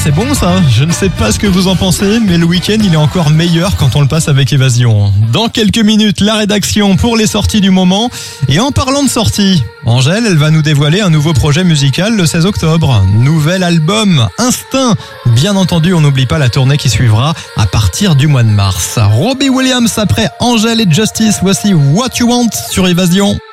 c'est bon ça. Je ne sais pas ce que vous en pensez, mais le week-end il est encore meilleur quand on le passe avec Évasion. Dans quelques minutes, la rédaction pour les sorties du moment. Et en parlant de sorties, Angèle, elle va nous dévoiler un nouveau projet musical le 16 octobre. Nouvel album, Instinct. Bien entendu, on n'oublie pas la tournée qui suivra à partir du mois de mars. Robbie Williams après Angèle et Justice. Voici What You Want sur Évasion.